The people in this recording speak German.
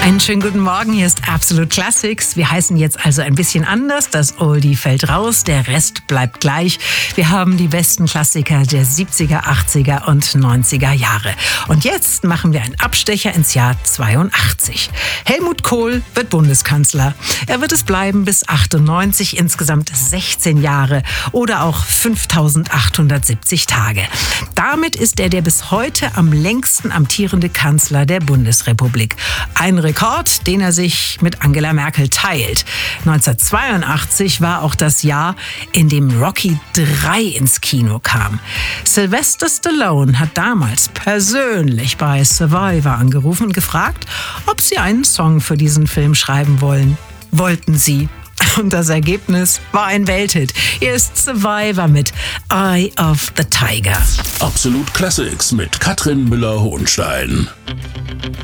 Einen schönen guten Morgen, hier ist Absolute Classics. Wir heißen jetzt also ein bisschen anders. Das Oldie fällt raus, der Rest bleibt gleich. Wir haben die besten Klassiker der 70er, 80er und 90er Jahre. Und jetzt machen wir einen Abstecher ins Jahr 82. Helmut Kohl wird Bundeskanzler. Er wird es bleiben bis 98, insgesamt 16 Jahre oder auch 5870 Tage. Damit ist er der bis heute am längsten amtierende Kanzler der Bundesrepublik. Ein Rekord, den er sich mit Angela Merkel teilt. 1982 war auch das Jahr, in dem Rocky 3 ins Kino kam. Sylvester Stallone hat damals persönlich bei Survivor angerufen und gefragt, ob sie einen Song für diesen Film schreiben wollen. Wollten sie. Und das Ergebnis war ein Welthit. Hier ist Survivor mit Eye of the Tiger. Absolute Classics mit Katrin Müller-Hohenstein.